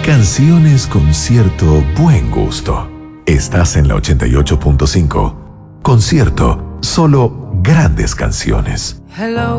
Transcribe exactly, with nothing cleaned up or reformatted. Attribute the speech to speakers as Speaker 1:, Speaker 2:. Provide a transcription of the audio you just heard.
Speaker 1: Canciones con cierto buen gusto. Estás en la ochenta y ocho punto cinco. Concierto, solo grandes canciones.
Speaker 2: Hello.